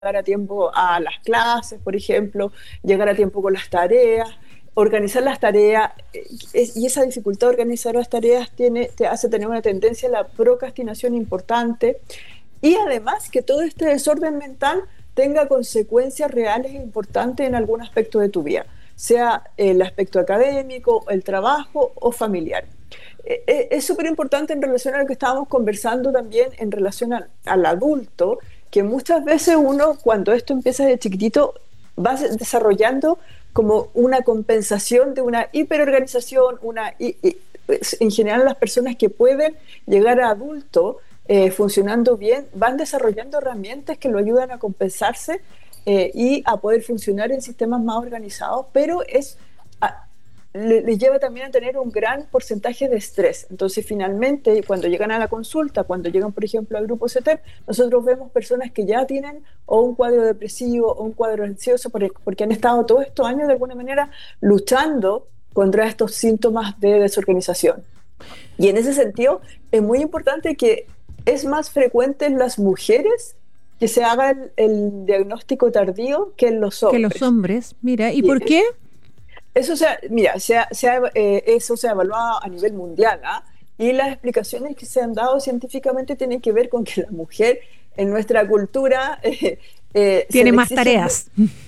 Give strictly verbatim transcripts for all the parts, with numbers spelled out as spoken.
a tiempo a las clases, por ejemplo, llegar a tiempo con las tareas, organizar las tareas, eh, es- y esa dificultad de organizar las tareas tiene, te hace tener una tendencia a la procrastinación importante, y además que todo este desorden mental tenga consecuencias reales e importantes en algún aspecto de tu vida, sea el aspecto académico, el trabajo o familiar. Eh, eh, Es súper importante en relación a lo que estábamos conversando también en relación al, al adulto, que muchas veces uno, cuando esto empieza de chiquitito, va desarrollando como una compensación de una hiperorganización, una, y, y, en general las personas que pueden llegar a adulto eh, funcionando bien, van desarrollando herramientas que lo ayudan a compensarse eh, y a poder funcionar en sistemas más organizados, pero es... A, le- les lleva también a tener un gran porcentaje de estrés. Entonces, finalmente, cuando llegan a la consulta, cuando llegan, por ejemplo, al grupo C T E P, nosotros vemos personas que ya tienen o un cuadro depresivo o un cuadro ansioso por- porque han estado todos estos años, de alguna manera, luchando contra estos síntomas de desorganización. Y en ese sentido, es muy importante que es más frecuente en las mujeres que se haga el, el diagnóstico tardío que en los Que los hombres. hombres, mira, ¿y Y por qué? eso se ha, mira, se ha- se ha, eh, eso se ha evaluado a nivel mundial, ¿ah? Y las explicaciones que se han dado científicamente tienen que ver con que la mujer en nuestra cultura eh, eh, se Tiene le más exige mu- tareas.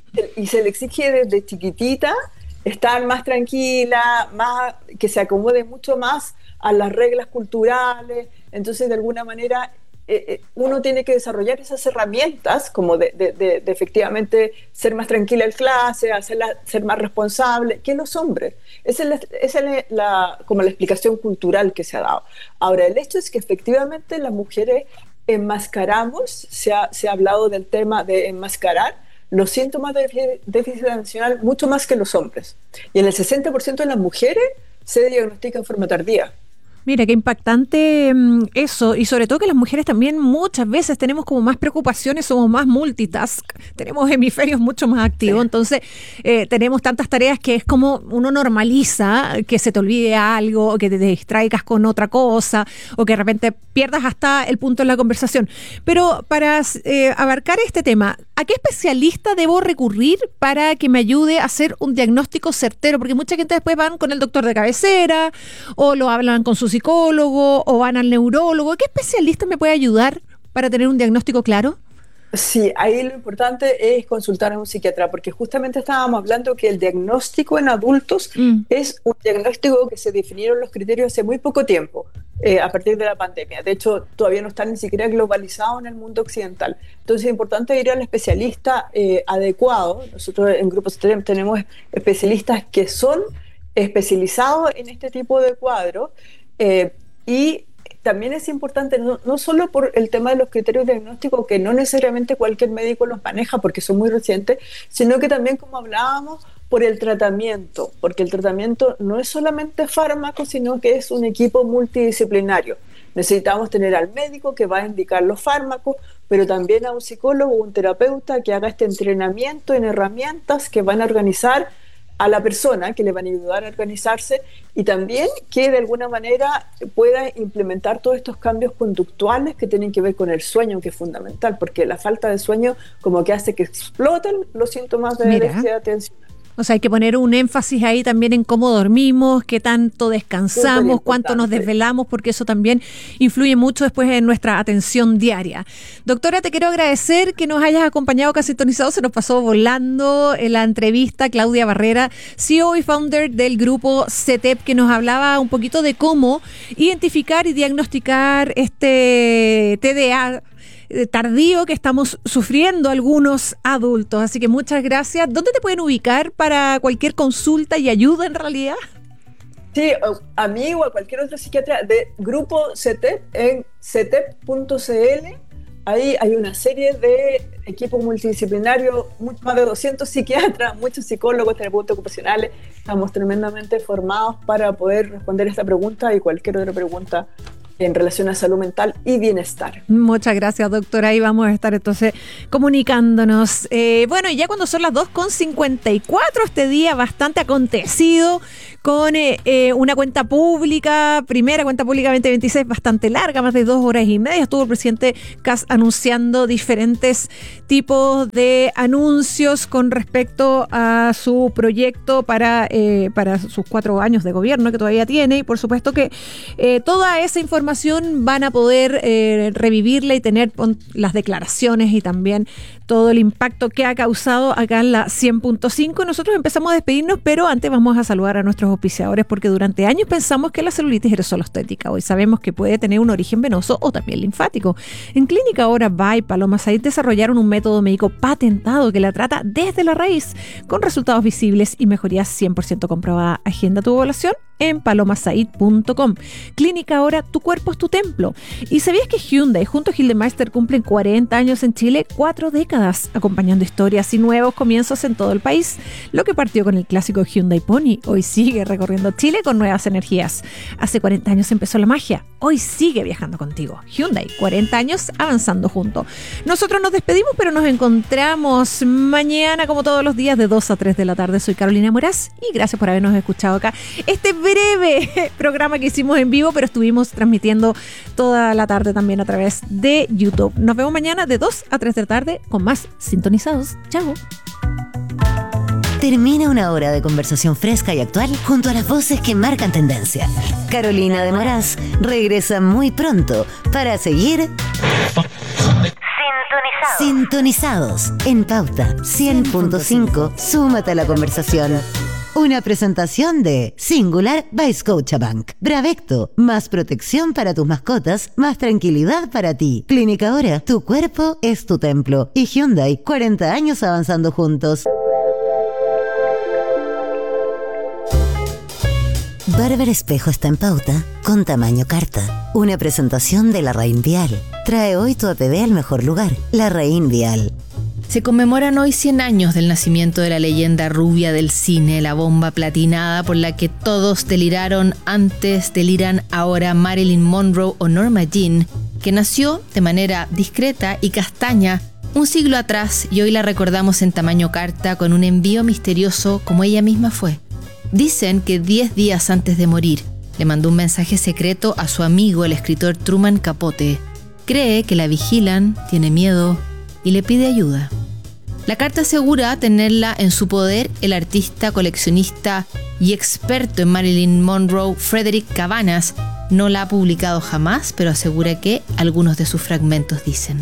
y se le exige desde chiquitita estar más tranquila, más, que se acomode mucho más a las reglas culturales. Entonces, de alguna manera, eh, eh, uno tiene que desarrollar esas herramientas, como de, de- de- de efectivamente ser más tranquila en clase, hacerla, ser más responsable que los hombres. Esa es, la, esa es la- la- como la explicación cultural que se ha dado. Ahora, el hecho es que efectivamente las mujeres enmascaramos, se ha, se ha hablado del tema de enmascarar los síntomas de déficit atencional mucho más que los hombres. Y en el sesenta por ciento de las mujeres se diagnostica en forma tardía. Mira, qué impactante mm, eso, y sobre todo que las mujeres también muchas veces tenemos como más preocupaciones, somos más multitask, tenemos hemisferios mucho más Sí. activos, entonces eh, tenemos tantas tareas que es como uno normaliza que se te olvide algo, o que te distraigas con otra cosa, o que de repente pierdas hasta el punto en la conversación. Pero para eh, abarcar este tema, ¿a qué especialista debo recurrir para que me ayude a hacer un diagnóstico certero? Porque mucha gente después van con el doctor de cabecera, o lo hablan con su psicólogo, o van al neurólogo. ¿Qué especialista me puede ayudar para tener un diagnóstico claro? Sí, ahí lo importante es consultar a un psiquiatra, porque justamente estábamos hablando que el diagnóstico en adultos Mm. es un diagnóstico que se definieron los criterios hace muy poco tiempo, eh, a partir de la pandemia. De hecho, todavía no está ni siquiera globalizado en el mundo occidental. Entonces, es importante ir al especialista eh, adecuado. Nosotros en Grupo Cetrem tenemos especialistas que son especializados en este tipo de cuadros, eh, y también es importante, no, no solo por el tema de los criterios diagnósticos, que no necesariamente cualquier médico los maneja porque son muy recientes, sino que también, como hablábamos, por el tratamiento, porque el tratamiento no es solamente fármaco, sino que es un equipo multidisciplinario. Necesitamos tener al médico que va a indicar los fármacos, pero también a un psicólogo, un terapeuta que haga este entrenamiento en herramientas que van a organizar a la persona, que le van a ayudar a organizarse, y también que de alguna manera pueda implementar todos estos cambios conductuales que tienen que ver con el sueño, que es fundamental, porque la falta de sueño como que hace que exploten los síntomas de déficit Mira, de atención. o sea, hay que poner un énfasis ahí también en cómo dormimos, qué tanto Súper descansamos, cuánto nos importante. desvelamos, porque eso también influye mucho después en nuestra atención diaria. Doctora, te quiero agradecer que nos hayas acompañado, que has sintonizado, se nos pasó volando en la entrevista. Claudia Barrera, C E O y founder del grupo C T E P, que nos hablaba un poquito de cómo identificar y diagnosticar este T D A eh, tardío que estamos sufriendo algunos adultos. Así que muchas gracias. ¿Dónde te pueden ubicar para cualquier consulta y ayuda en realidad? Sí, a mí o a cualquier otro psiquiatra de Grupo C T E P en c t e p punto c l. Ahí hay una serie de equipos multidisciplinarios, mucho más de doscientos psiquiatras, muchos psicólogos, terapeutas ocupacionales. Estamos tremendamente formados para poder responder esta pregunta y cualquier otra pregunta en relación a salud mental y bienestar. Muchas gracias, doctora. Ahí vamos a estar entonces comunicándonos. Eh, bueno, y ya cuando son las dos con cincuenta y cuatro, este día bastante acontecido, con eh, eh, una cuenta pública, primera cuenta pública veinte veintiséis, bastante larga, más de dos horas y media. Estuvo el presidente Kast anunciando diferentes tipos de anuncios con respecto a su proyecto para, eh, para sus cuatro años de gobierno que todavía tiene. Y por supuesto que eh, toda esa información van a poder eh, revivirla y tener las declaraciones y también todo el impacto que ha causado acá en la cien punto cinco. Nosotros empezamos a despedirnos, pero antes vamos a saludar a nuestros auspiciadores, porque durante años pensamos que la celulitis era solo estética. Hoy sabemos que puede tener un origen venoso o también linfático. En Clínica Hora by Paloma Said desarrollaron un método médico patentado que la trata desde la raíz, con resultados visibles y mejorías cien por ciento comprobadas. Agenda tu evaluación en paloma said punto com. Clínica Hora, tu cuerpo es tu templo. ¿Y sabías que Hyundai junto a Gildemeister cumplen cuarenta años en Chile? Cuatro décadas acompañando historias y nuevos comienzos en todo el país. Lo que partió con el clásico Hyundai Pony, hoy sigue recorriendo Chile con nuevas energías. Hace cuarenta años empezó la magia, hoy sigue viajando contigo. Hyundai, cuarenta años avanzando juntos. Nosotros nos despedimos, pero nos encontramos mañana como todos los días de dos a tres de la tarde. Soy Carolina Moraz y gracias por habernos escuchado acá. Este breve programa que hicimos en vivo, pero estuvimos transmitiendo toda la tarde también a través de YouTube. Nos vemos mañana de dos a tres de la tarde con más Sintonizados. Chao. Termina una hora de conversación fresca y actual junto a las voces que marcan tendencia. Carolina de Moraz regresa muy pronto para seguir Sintonizados. Sintonizados en Pauta cien punto cinco. Súmate a la conversación. Una presentación de Singular by Scotiabank. Bravecto, más protección para tus mascotas, más tranquilidad para ti. Clínica Hora, tu cuerpo es tu templo. Y Hyundai, cuarenta años avanzando juntos. Barber Espejo está en Pauta con tamaño carta. Una presentación de Larraín Vial. Trae hoy tu A P B al mejor lugar. Larraín Vial. Se conmemoran hoy cien años del nacimiento de la leyenda rubia del cine, la bomba platinada por la que todos deliraron antes, deliran ahora Marilyn Monroe o Norma Jean, que nació de manera discreta y castaña un siglo atrás y hoy la recordamos en tamaño carta con un envío misterioso como ella misma fue. Dicen que diez días antes de morir le mandó un mensaje secreto a su amigo el escritor Truman Capote. Cree que la vigilan, tiene miedo y le pide ayuda. La carta asegura tenerla en su poder el artista, coleccionista y experto en Marilyn Monroe, Frederick Cabanas. No la ha publicado jamás, pero asegura que algunos de sus fragmentos dicen.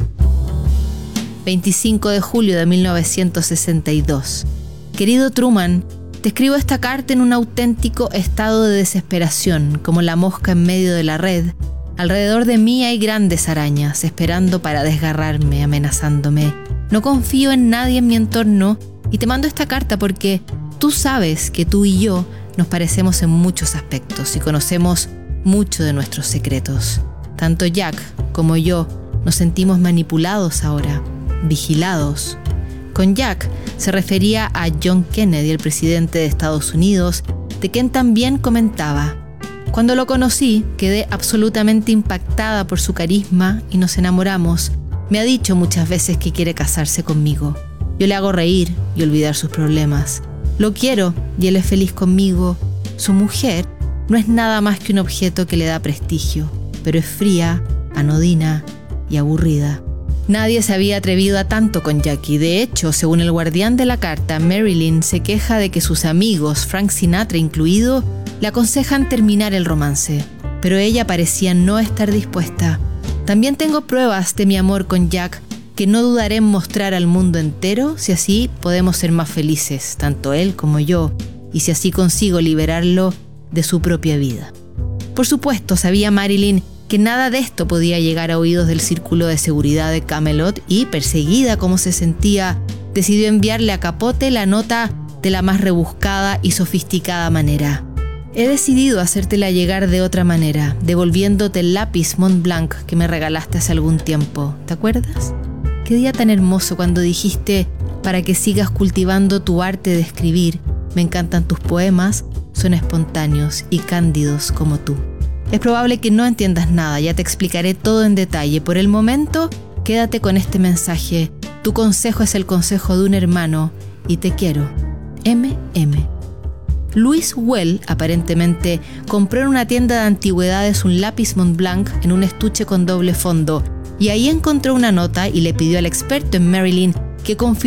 veinticinco de julio de mil novecientos sesenta y dos. Querido Truman, te escribo esta carta en un auténtico estado de desesperación, como la mosca en medio de la red. Alrededor de mí hay grandes arañas, esperando para desgarrarme, amenazándome. No confío en nadie en mi entorno y te mando esta carta porque tú sabes que tú y yo nos parecemos en muchos aspectos y conocemos mucho de nuestros secretos. Tanto Jack como yo nos sentimos manipulados ahora, vigilados. Con Jack se refería a John Kennedy, el presidente de Estados Unidos, de quien también comentaba: cuando lo conocí, quedé absolutamente impactada por su carisma y nos enamoramos. Me ha dicho muchas veces que quiere casarse conmigo. Yo le hago reír y olvidar sus problemas. Lo quiero y él es feliz conmigo. Su mujer no es nada más que un objeto que le da prestigio, pero es fría, anodina y aburrida. Nadie se había atrevido a tanto con Jackie. De hecho, según el guardián de la carta, Marilyn se queja de que sus amigos, Frank Sinatra incluido, le aconsejan terminar el romance, pero ella parecía no estar dispuesta. También tengo pruebas de mi amor con Jack que no dudaré en mostrar al mundo entero si así podemos ser más felices, tanto él como yo, y si así consigo liberarlo de su propia vida. Por supuesto, sabía Marilyn que nada de esto podía llegar a oídos del círculo de seguridad de Camelot y, perseguida como se sentía, decidió enviarle a Capote la nota de la más rebuscada y sofisticada manera. He decidido hacértela llegar de otra manera, devolviéndote el lápiz Mont Blanc que me regalaste hace algún tiempo. ¿Te acuerdas? Qué día tan hermoso cuando dijiste: para que sigas cultivando tu arte de escribir. Me encantan tus poemas, son espontáneos y cándidos como tú. Es probable que no entiendas nada, ya te explicaré todo en detalle. Por el momento, quédate con este mensaje. Tu consejo es el consejo de un hermano y te quiero. M M. Louis Well, aparentemente, compró en una tienda de antigüedades un lápiz Montblanc en un estuche con doble fondo y ahí encontró una nota y le pidió al experto en Marilyn que confirmara